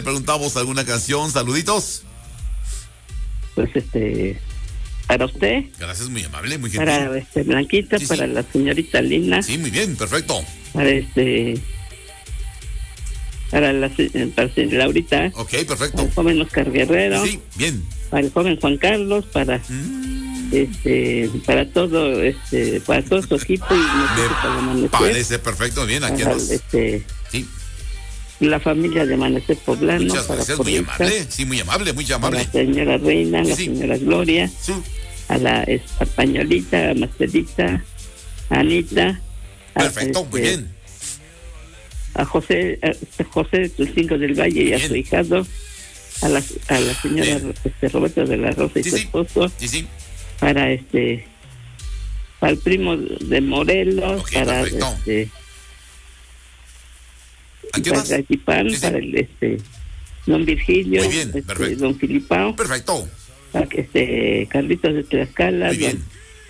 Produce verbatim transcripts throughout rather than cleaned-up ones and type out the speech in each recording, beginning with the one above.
Preguntamos alguna canción, saluditos. Pues este, para usted. Gracias, muy amable, muy gentil. Para este Blanquita, sí, para sí. la señorita Lina. Sí, muy bien, perfecto. Para este, para la para Laurita. Ok, perfecto. Para el joven Oscar Guerrero. Sí, bien. Para el joven Juan Carlos, para mm. este, para todo, este, para todo su equipo y nosotros. Me parece perfecto, bien, aquí para, nos... este, sí. La familia de Amanecer Poblano. Muchas gracias, muy amable. Sí, muy amable, muy amable. A la señora Reina, a sí, la sí. señora Gloria, sí. a la españolita, a Marcelita, a Anita. Perfecto, a, este, muy bien. A José, a José Tulcingo del Valle y a su hijado, a la, a la señora este, Roberto de la Rosa y sí, su sí. esposo. Sí, sí. Para este, para el primo de Morelos, okay, para perfecto. este. ¿A qué para más? Gachipán, sí, sí. para el este don Virgilio, muy bien, este, perfecto. don Filipao, perfecto. Para que este Carlitos de Tlaxcala, muy bien.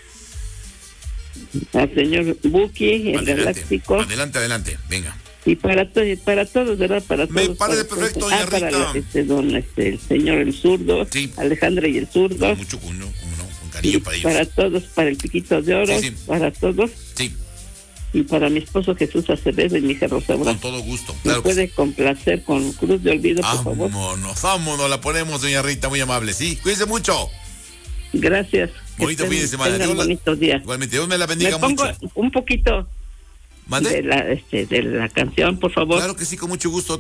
Don, al señor Buki, el adelante, Galáctico. Adelante, adelante, venga. Y para todos, para todos, ¿verdad? Para Me todos. parece para perfecto, todos. doña Ah, para Rita. la, este, don, este, el señor el zurdo, sí. Alejandra y el zurdo. Con mucho cuño, como no, con cariño sí, para ellos. Para todos, para el Piquito de Oro, sí, sí. para todos. Sí. Y para mi esposo Jesús Acevedo y mi hija Rosa Bravo. Con todo gusto. Claro. ¿Me puede sí. complacer con Cruz de Olvido, por favor? Vámonos, vámonos, la ponemos, doña Rita, muy amable. Sí, cuídense mucho. Gracias. Bonito fin de semana. Tengan bonitos días. Igualmente, Dios me la bendiga me pongo mucho. Un poquito ¿Mande? de la, este, de la canción, por favor. Claro que sí, con mucho gusto.